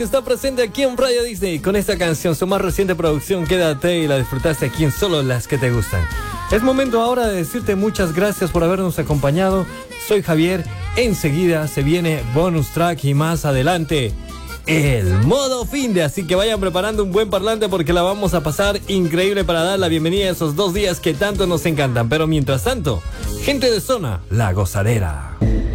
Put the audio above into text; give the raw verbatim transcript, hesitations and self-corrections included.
Está presente aquí en Radio Disney con esta canción, su más reciente producción. Quédate y la disfrutaste aquí en Solo las que te gustan. Es momento ahora de decirte muchas gracias por habernos acompañado. Soy Javier. Enseguida se viene bonus track y más adelante el modo finde. Así que vayan preparando un buen parlante porque la vamos a pasar increíble para dar la bienvenida a esos dos días que tanto nos encantan. Pero mientras tanto, gente de zona, la gozadera.